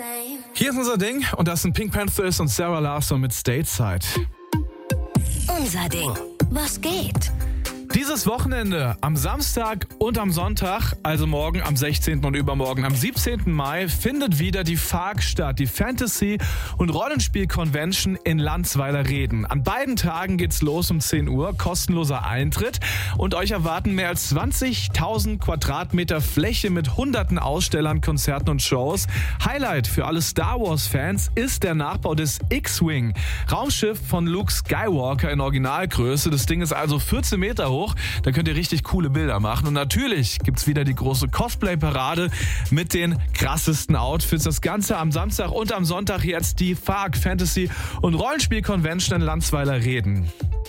Hier ist unser Ding und das sind Pink Panthers und Sarah Larsson mit Stateside. Unser Ding. Was geht? Dieses Wochenende am Samstag und am Sonntag, also morgen am 16. und übermorgen am 17. Mai, findet wieder die FARC statt, die Fantasy- und Rollenspiel-Convention in Landsweiler-Reden. An beiden Tagen geht's los um 10 Uhr, kostenloser Eintritt und euch erwarten mehr als 20.000 Quadratmeter Fläche mit hunderten Ausstellern, Konzerten und Shows. Highlight für alle Star Wars-Fans ist der Nachbau des X-Wing, Raumschiff von Luke Skywalker in Originalgröße. Das Ding ist also 14 Meter hoch. Da könnt ihr richtig coole Bilder machen. Und natürlich gibt's wieder die große Cosplay-Parade mit den krassesten Outfits. Das Ganze am Samstag und am Sonntag jetzt die FARC Fantasy- und Rollenspiel-Convention in Landsweiler-Reden.